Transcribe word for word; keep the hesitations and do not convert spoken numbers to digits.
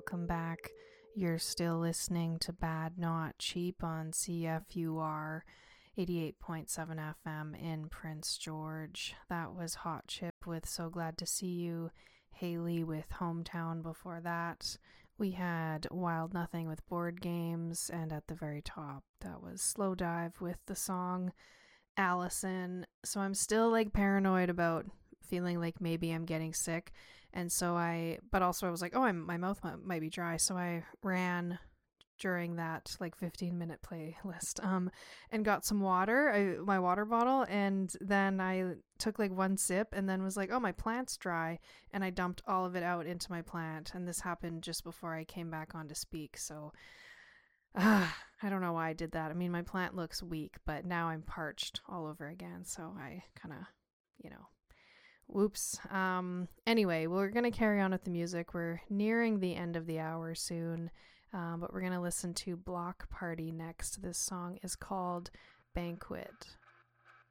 welcome back. You're still listening to Bad Not Cheap on C F U R eighty-eight point seven F M in Prince George. That was Hot Chip with So Glad to See You. Haley with Hometown before that. We had Wild Nothing with Board Games, and at the very top, that was Slow Dive with the song Allison. So I'm still like paranoid about feeling like maybe I'm getting sick, and so I but also I was like, oh, I'm, my mouth might, might be dry, so I ran during that like fifteen minute playlist um and got some water, I, my water bottle, and then I took like one sip and then was like, oh, my plant's dry, and I dumped all of it out into my plant, and this happened just before I came back on to speak. So uh, I don't know why I did that. I mean, my plant looks weak, but now I'm parched all over again, so I kind of, you know, whoops. Um anyway, we're gonna carry on with the music. We're nearing the end of the hour soon. Um, but we're going to listen to Block Party next. This song is called Banquet.